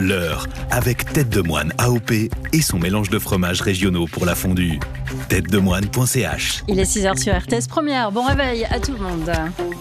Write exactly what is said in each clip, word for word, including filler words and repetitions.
l'heure, avec Tête de Moine A O P et son mélange de fromages régionaux pour la fondue. tête de moine point c h. Il est six heures sur R T S Première. Bon réveil à tout le monde.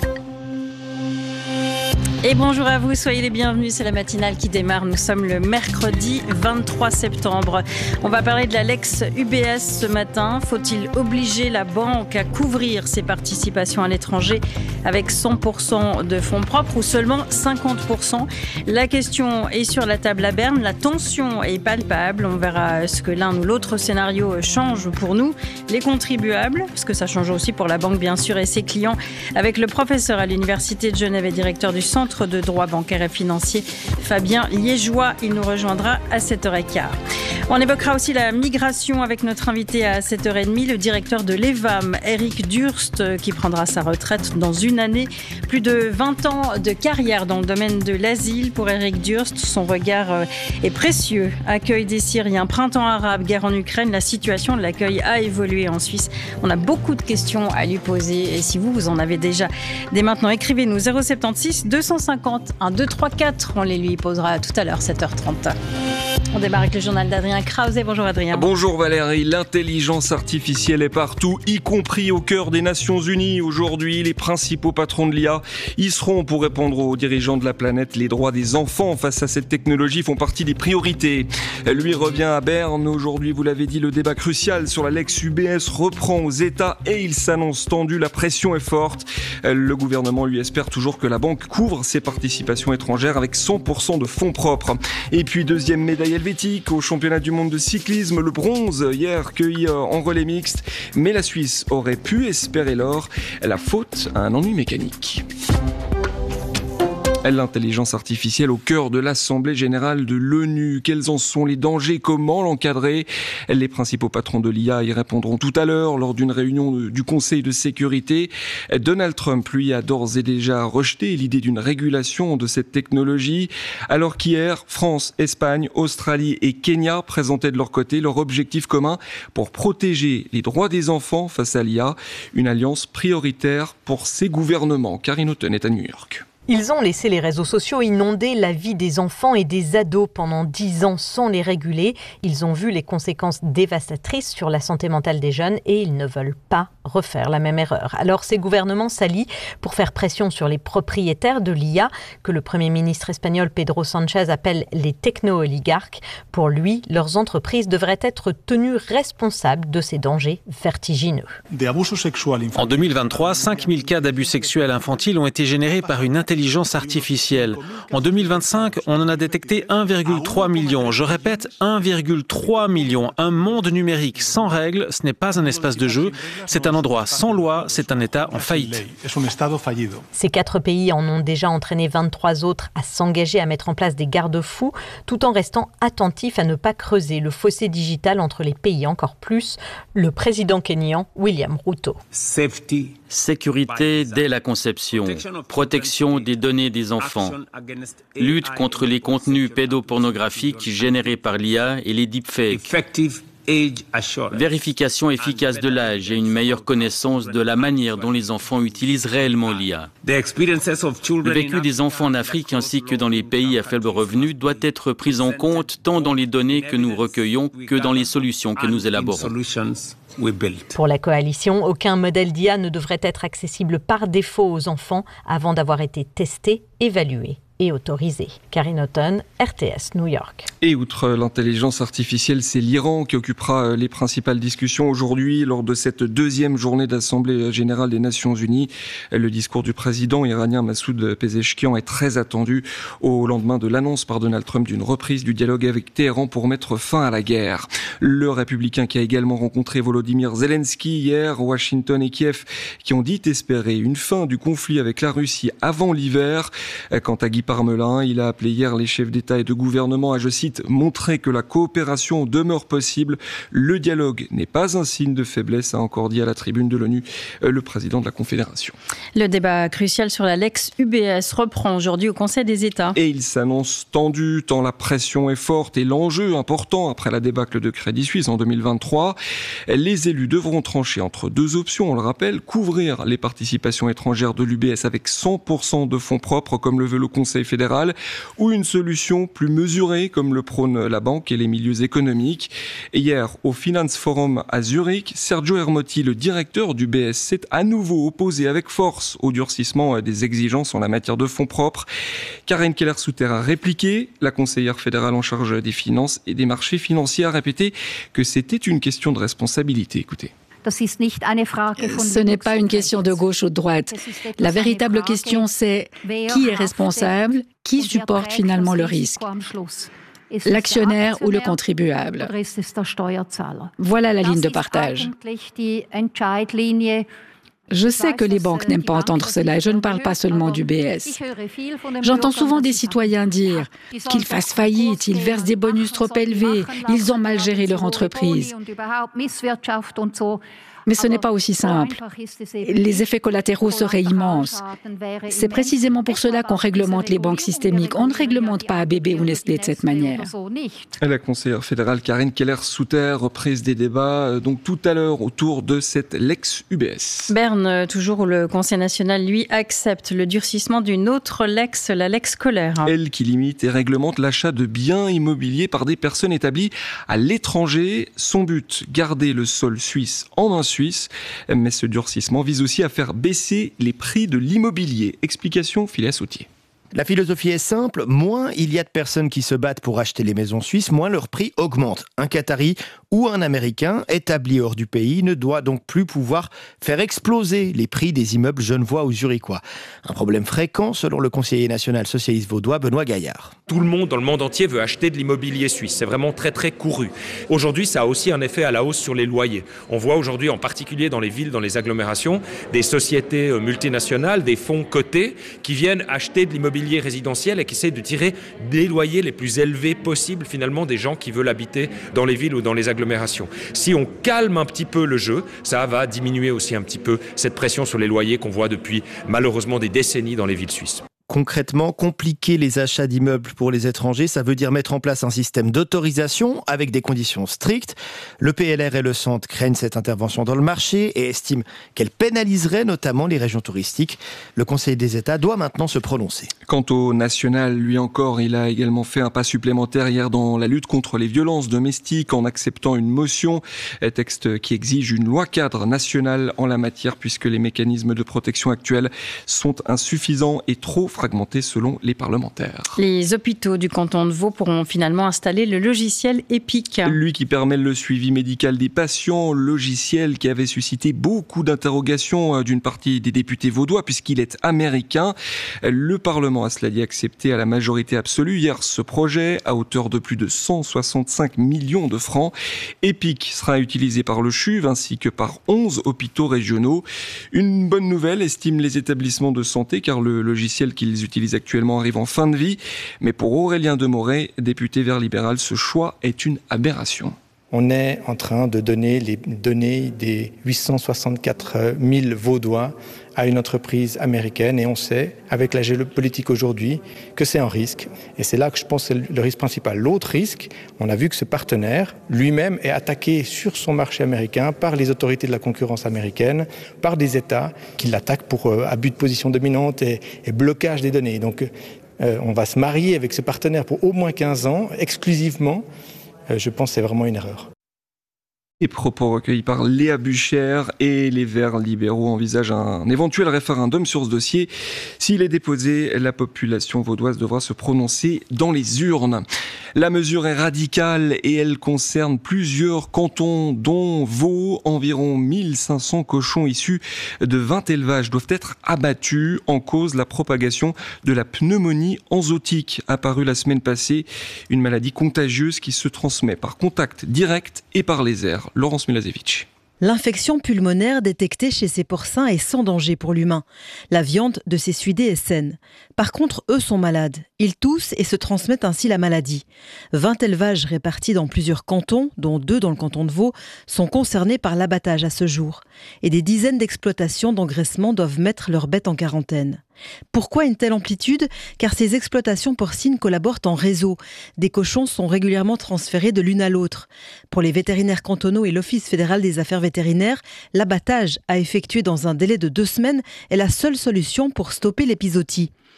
Et bonjour à vous, soyez les bienvenus, c'est la matinale qui démarre. Nous sommes le mercredi vingt-trois septembre. On va parler de la Lex U B S ce matin. Faut-il obliger la banque à couvrir ses participations à l'étranger avec cent pour cent de fonds propres ou seulement cinquante pour cent? La question est sur la table à Berne. La tension est palpable. On verra ce que l'un ou l'autre scénario change pour nous, les contribuables, parce que ça change aussi pour la banque bien sûr et ses clients, avec le professeur à l'Université de Genève et directeur du Centre de droit bancaire et financier, Fabien Liégeois. Il nous rejoindra à sept heures quinze. On évoquera aussi la migration avec notre invité à sept heures trente, le directeur de l'E V A M, Eric Durst, qui prendra sa retraite dans une année. Plus de vingt ans de carrière dans le domaine de l'asile pour Eric Durst. Son regard est précieux. Accueil des Syriens, printemps arabe, guerre en Ukraine, la situation de l'accueil a évolué en Suisse. On a beaucoup de questions à lui poser et si vous, vous en avez déjà dès maintenant, écrivez-nous zéro sept six deux cent cinquante un deux trois quatre. On les lui posera tout à l'heure, sept heures trente. On démarre avec le journal d'Adrien Krause. Bonjour Adrien. Bonjour Valérie. L'intelligence artificielle est partout, y compris au cœur des Nations Unies. Aujourd'hui, les principaux patrons de l'I A y seront pour répondre aux dirigeants de la planète. Les droits des enfants face à cette technologie font partie des priorités. Lui revient à Berne. Aujourd'hui, vous l'avez dit, le débat crucial sur la Lex U B S reprend aux États et il s'annonce tendu. La pression est forte. Le gouvernement lui espère toujours que la banque couvre ses participations étrangères avec cent pour cent de fonds propres. Et puis, deuxième médaille helvétique au championnat du monde de cyclisme, le bronze hier cueilli en relais mixte, mais la Suisse aurait pu espérer l'or. La faute à un ennui mécanique. L'intelligence artificielle au cœur de l'Assemblée générale de l'ONU. Quels en sont les dangers? Comment l'encadrer? Les principaux patrons de l'I A y répondront tout à l'heure lors d'une réunion du Conseil de sécurité. Donald Trump, lui, a d'ores et déjà rejeté l'idée d'une régulation de cette technologie, alors qu'hier, France, Espagne, Australie et Kenya présentaient de leur côté leur objectif commun pour protéger les droits des enfants face à l'I A. Une alliance prioritaire pour ces gouvernements. Karine Houghton est à New York. Ils ont laissé les réseaux sociaux inonder la vie des enfants et des ados pendant dix ans sans les réguler. Ils ont vu les conséquences dévastatrices sur la santé mentale des jeunes et ils ne veulent pas refaire la même erreur. Alors ces gouvernements s'allient pour faire pression sur les propriétaires de l'I A, que le Premier ministre espagnol Pedro Sánchez appelle les techno-oligarques. Pour lui, leurs entreprises devraient être tenues responsables de ces dangers vertigineux. En deux mille vingt-trois, cinq mille cas d'abus sexuels infantiles ont été générés par une intelligence artificielle. En deux mille vingt-cinq, on en a détecté un virgule trois million. Je répète, un virgule trois million. Un monde numérique sans règles, ce n'est pas un espace de jeu, c'est un endroit sans loi, c'est un État en faillite. Ces quatre pays en ont déjà entraîné vingt-trois autres à s'engager à mettre en place des garde-fous, tout en restant attentifs à ne pas creuser le fossé digital entre les pays encore plus. Le président kényan, William Ruto. Sécurité dès la conception, protection des données des enfants, lutte contre les contenus pédopornographiques générés par l'I A et les deepfakes, vérification efficace de l'âge et une meilleure connaissance de la manière dont les enfants utilisent réellement l'I A. Le vécu des enfants en Afrique ainsi que dans les pays à faible revenu doit être pris en compte tant dans les données que nous recueillons que dans les solutions que nous élaborons. Pour la coalition, aucun modèle d'I A ne devrait être accessible par défaut aux enfants avant d'avoir été testé, évalué et autorisé. Karine Houghton, R T S, New York. Et outre l'intelligence artificielle, c'est l'Iran qui occupera les principales discussions aujourd'hui lors de cette deuxième journée d'Assemblée générale des Nations Unies. Le discours du président iranien Massoud Pezeshkian est très attendu au lendemain de l'annonce par Donald Trump d'une reprise du dialogue avec Téhéran pour mettre fin à la guerre. Le républicain qui a également rencontré Volodymyr Zelensky hier, Washington et Kiev, qui ont dit espérer une fin du conflit avec la Russie avant l'hiver. Quant à Guy Parmelin, il a appelé hier les chefs d'État et de gouvernement à, je cite, montrer que la coopération demeure possible. Le dialogue n'est pas un signe de faiblesse, a encore dit à la tribune de l'ONU le président de la Confédération. Le débat crucial sur la Lex U B S reprend aujourd'hui au Conseil des États. Et il s'annonce tendu tant la pression est forte et l'enjeu important après la débâcle de Crédit Suisse en deux mille vingt-trois. Les élus devront trancher entre deux options, on le rappelle, couvrir les participations étrangères de l'U B S avec cent pour cent de fonds propres comme le veut le Conseil Conseil fédéral, ou une solution plus mesurée, comme le prônent la banque et les milieux économiques. Et hier, au Finance Forum à Zurich, Sergio Ermotti, le directeur du B S, s'est à nouveau opposé avec force au durcissement des exigences en la matière de fonds propres. Karin Keller-Souter a répliqué. La conseillère fédérale en charge des finances et des marchés financiers a répété que c'était une question de responsabilité. Écoutez. Ce n'est pas une question de gauche ou de droite. La véritable question, c'est qui est responsable, qui supporte finalement le risque ? L'actionnaire ou le contribuable ? Voilà la ligne de partage. Je sais que les banques n'aiment pas entendre cela et je ne parle pas seulement du B S. J'entends souvent des citoyens dire qu'ils fassent faillite, ils versent des bonus trop élevés, ils ont mal géré leur entreprise. Mais ce n'est pas aussi simple. Les effets collatéraux seraient immenses. C'est précisément pour cela qu'on réglemente les banques systémiques. On ne réglemente pas A B B ou Nestlé de cette manière. La conseillère fédérale Karin Keller-Souter, reprise des débats donc tout à l'heure autour de cette Lex U B S. Berne, toujours où le Conseil national, lui, accepte le durcissement d'une autre Lex, la Lex Kohler. Elle qui limite et réglemente l'achat de biens immobiliers par des personnes établies à l'étranger. Son but, garder le sol suisse en main suisse, mais ce durcissement vise aussi à faire baisser les prix de l'immobilier. Explication, Philéa Sautier. La philosophie est simple, moins il y a de personnes qui se battent pour acheter les maisons suisses, moins leur prix augmente. Un Qatari ou un Américain établi hors du pays ne doit donc plus pouvoir faire exploser les prix des immeubles genevois ou zurichois. Un problème fréquent selon le conseiller national socialiste vaudois Benoît Gaillard. Tout le monde dans le monde entier veut acheter de l'immobilier suisse, c'est vraiment très très couru. Aujourd'hui, ça a aussi un effet à la hausse sur les loyers. On voit aujourd'hui en particulier dans les villes, dans les agglomérations, des sociétés multinationales, des fonds cotés qui viennent acheter de l'immobilier résidentiel et qui essaie de tirer des loyers les plus élevés possibles finalement des gens qui veulent habiter dans les villes ou dans les agglomérations. Si on calme un petit peu le jeu, ça va diminuer aussi un petit peu cette pression sur les loyers qu'on voit depuis malheureusement des décennies dans les villes suisses. Concrètement, compliquer les achats d'immeubles pour les étrangers, ça veut dire mettre en place un système d'autorisation avec des conditions strictes. Le P L R et le Centre craignent cette intervention dans le marché et estiment qu'elle pénaliserait notamment les régions touristiques. Le Conseil des États doit maintenant se prononcer. Quant au national, lui encore, il a également fait un pas supplémentaire hier dans la lutte contre les violences domestiques en acceptant une motion, un texte qui exige une loi cadre nationale en la matière puisque les mécanismes de protection actuels sont insuffisants et trop fragmentés selon les parlementaires. Les hôpitaux du canton de Vaud pourront finalement installer le logiciel EPIC. Lui qui permet le suivi médical des patients, logiciel qui avait suscité beaucoup d'interrogations d'une partie des députés vaudois puisqu'il est américain. Le Parlement a cela dit accepté à la majorité absolue hier ce projet à hauteur de plus de cent soixante-cinq millions de francs. EPIC sera utilisé par le C H U V ainsi que par onze hôpitaux régionaux. Une bonne nouvelle, estiment les établissements de santé car le logiciel qu'ils utilisent actuellement arrive en fin de vie. Mais pour Aurélien Demorey, député Vert libéral, ce choix est une aberration. On est en train de donner les données des huit cent soixante-quatre mille Vaudois à une entreprise américaine et on sait, avec la géopolitique aujourd'hui, que c'est un risque. Et c'est là que je pense que c'est le risque principal. L'autre risque, on a vu que ce partenaire lui-même est attaqué sur son marché américain par les autorités de la concurrence américaine, par des États qui l'attaquent pour euh, abus de position dominante et, et blocage des données. Donc euh, on va se marier avec ce partenaire pour au moins quinze ans, exclusivement. Euh, je pense que c'est vraiment une erreur. Les propos recueillis par Léa Bucher et les Verts libéraux envisagent un éventuel référendum sur ce dossier. S'il est déposé, la population vaudoise devra se prononcer dans les urnes. La mesure est radicale et elle concerne plusieurs cantons, dont Vaud. Environ mille cinq cents cochons issus de vingt élevages doivent être abattus en cause la propagation de la pneumonie enzootique, apparue la semaine passée, une maladie contagieuse qui se transmet par contact direct et par les airs. Laurence Milosevic. L'infection pulmonaire détectée chez ces porcins est sans danger pour l'humain. La viande de ces suidés est saine. Par contre, eux sont malades. Ils toussent et se transmettent ainsi la maladie. vingt élevages répartis dans plusieurs cantons, dont deux dans le canton de Vaud, sont concernés par l'abattage à ce jour. Et des dizaines d'exploitations d'engraissement doivent mettre leurs bêtes en quarantaine. Pourquoi une telle amplitude ? Car ces exploitations porcines collaborent en réseau. Des cochons sont régulièrement transférés de l'une à l'autre. Pour les vétérinaires cantonaux et l'Office fédéral des affaires vétérinaires, l'abattage à effectuer dans un délai de deux semaines est la seule solution pour stopper l'épizootie.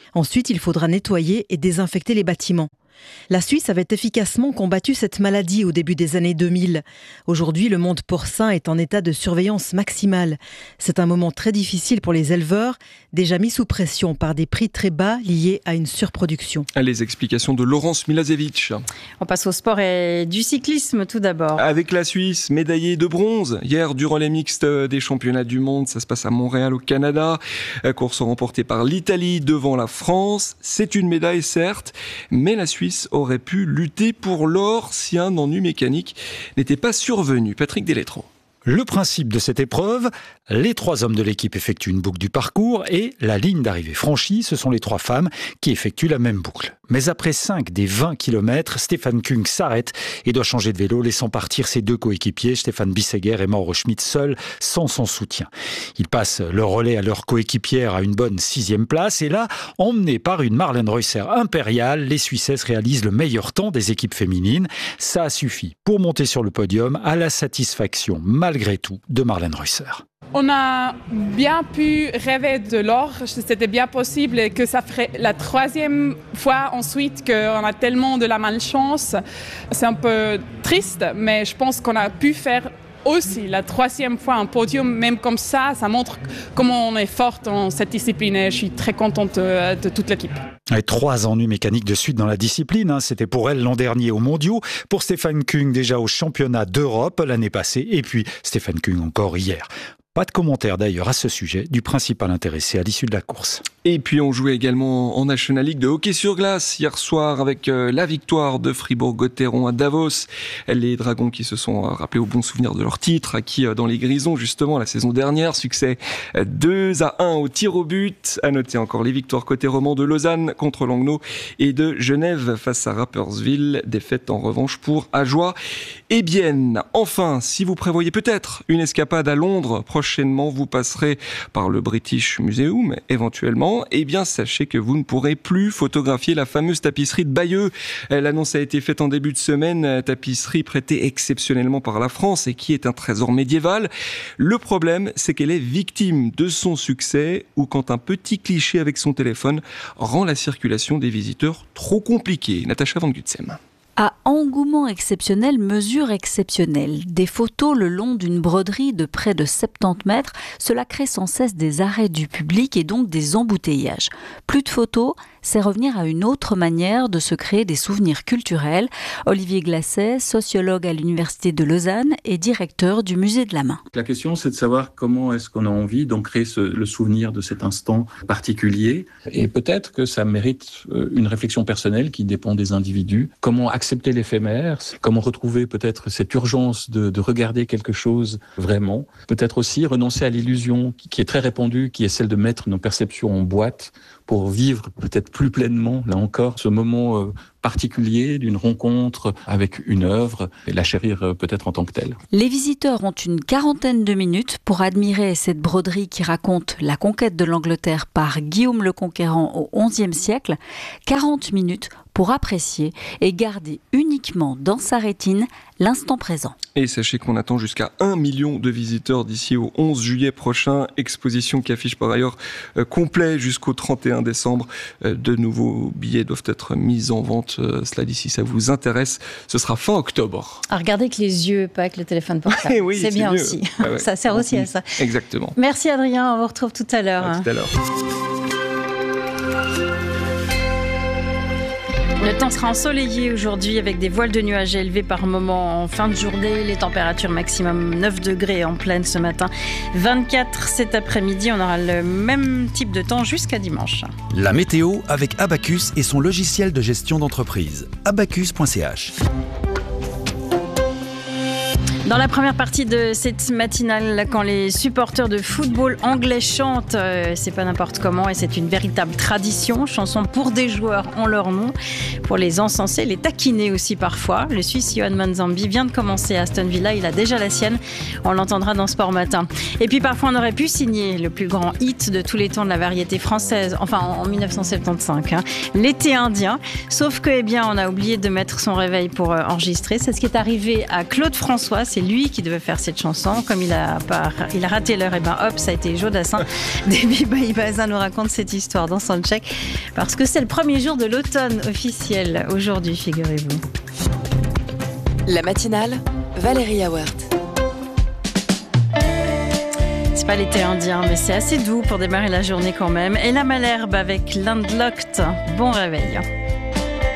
Ensuite, il faudra nettoyer et désinfecter les bâtiments. La Suisse avait efficacement combattu cette maladie au début des années deux mille. Aujourd'hui, le monde porcin est en état de surveillance maximale. C'est un moment très difficile pour les éleveurs, déjà mis sous pression par des prix très bas liés à une surproduction. Les explications de Laurence Milazevich. On passe au sport et du cyclisme tout d'abord. Avec la Suisse, médaillée de bronze. Hier, du relais mixte des championnats du monde, ça se passe à Montréal au Canada. Course remportée par l'Italie devant la France. C'est une médaille certes, mais la Suisse aurait pu lutter pour l'or si un ennui mécanique n'était pas survenu. Patrick Deletro. Le principe de cette épreuve, les trois hommes de l'équipe effectuent une boucle du parcours et la ligne d'arrivée franchie, ce sont les trois femmes qui effectuent la même boucle. Mais après cinq des vingt kilomètres, Stefan Küng s'arrête et doit changer de vélo, laissant partir ses deux coéquipiers, Stefan Bissegger et Mauro Schmid, seuls, sans son soutien. Ils passent le relais à leur coéquipière à une bonne sixième place et là, emmenés par une Marlene Reusser impériale, les Suissesses réalisent le meilleur temps des équipes féminines. Ça a suffi pour monter sur le podium à la satisfaction, malgré tout, de Marlene Reusser. On a bien pu rêver de l'or, c'était bien possible que ça ferait la troisième fois ensuite qu'on a tellement de la malchance. C'est un peu triste, mais je pense qu'on a pu faire aussi la troisième fois un podium, même comme ça, ça montre comment on est forte dans cette discipline et je suis très contente de, de toute l'équipe. Et trois ennuis mécaniques de suite dans la discipline, hein. C'était pour elle l'an dernier aux mondiaux, pour Stefan Küng déjà au championnat d'Europe l'année passée et puis Stefan Küng encore hier. Pas de commentaire d'ailleurs à ce sujet du principal intéressé à l'issue de la course. Et puis on jouait également en National League de hockey sur glace hier soir avec la victoire de Fribourg-Gotteron à Davos. Les Dragons qui se sont rappelés au bon souvenir de leur titre, acquis dans les Grisons justement la saison dernière. Succès deux à un au tir au but. À noter encore les victoires côté roman de Lausanne contre Langnau et de Genève face à Rapperswil. Défaite en revanche pour Ajoie et Bienne. Enfin, si vous prévoyez peut-être une escapade à Londres, prochainement vous passerez par le British Museum éventuellement, eh bien sachez que vous ne pourrez plus photographier la fameuse tapisserie de Bayeux. L'annonce a été faite en début de semaine, tapisserie prêtée exceptionnellement par la France et qui est un trésor médiéval. Le problème, c'est qu'elle est victime de son succès ou quand un petit cliché avec son téléphone rend la circulation des visiteurs trop compliquée. Natacha Van Gutsem. À engouement exceptionnel, mesure exceptionnelle. Des photos le long d'une broderie de près de soixante-dix mètres, cela crée sans cesse des arrêts du public et donc des embouteillages. Plus de photos, c'est revenir à une autre manière de se créer des souvenirs culturels. Olivier Glasset, sociologue à l'Université de Lausanne et directeur du Musée de la Main. La question, c'est de savoir comment est-ce qu'on a envie d'en créer ce, le souvenir de cet instant particulier. Et peut-être que ça mérite une réflexion personnelle qui dépend des individus. Comment accepter l'éphémère, comment retrouver peut-être cette urgence de, de regarder quelque chose vraiment. Peut-être aussi renoncer à l'illusion qui est très répandue, qui est celle de mettre nos perceptions en boîte pour vivre peut-être plus pleinement, là encore, ce moment euh, particulier d'une rencontre avec une œuvre et la chérir euh, peut-être en tant que telle. Les visiteurs ont une quarantaine de minutes pour admirer cette broderie qui raconte la conquête de l'Angleterre par Guillaume le Conquérant au onzième siècle. quarante minutes pour apprécier et garder uniquement dans sa rétine l'instant présent. Et sachez qu'on attend jusqu'à un million de visiteurs d'ici au onze juillet prochain. Exposition qui affiche par ailleurs euh, complet jusqu'au trente et un décembre. Euh, de nouveaux billets doivent être mis en vente. Euh, cela dit, si ça vous intéresse, ce sera fin octobre. À regarder avec les yeux, pas avec le téléphone portable. oui, c'est, c'est bien mieux. aussi. Ah ouais. Ça sert aussi à ça. Exactement. Merci Adrien, on vous retrouve tout à l'heure. À tout à l'heure. Le temps sera ensoleillé aujourd'hui avec des voiles de nuages élevés par moments en fin de journée. Les températures maximum neuf degrés en pleine ce matin, vingt-quatre cet après-midi. On aura le même type de temps jusqu'à dimanche. La météo avec Abacus et son logiciel de gestion d'entreprise. abacus point c h. Dans la première partie de cette matinale, quand les supporters de football anglais chantent, euh, c'est pas n'importe comment et c'est une véritable tradition. Chanson pour des joueurs en leur nom, pour les encenser, les taquiner aussi parfois. Le Suisse Yohan Manzambi vient de commencer à Aston Villa, il a déjà la sienne. On l'entendra dans Sport Matin. Et puis parfois on aurait pu signer le plus grand hit de tous les temps de la variété française, enfin en dix-neuf cent soixante-quinze, hein, l'été indien. Sauf que, eh bien, on a oublié de mettre son réveil pour euh, enregistrer. C'est ce qui est arrivé à Claude François. c'est lui qui devait faire cette chanson. Comme il a, pas, il a raté l'heure, et ben hop, ça a été Joe Dassin. Déby Baïbaza nous raconte cette histoire dans Soundcheck parce que c'est le premier jour de l'automne officiel aujourd'hui, figurez-vous. La matinale, Valérie Awert. C'est pas l'été indien, mais c'est assez doux pour démarrer la journée quand même. Et la Malherbe avec Landlocked. Bon réveil.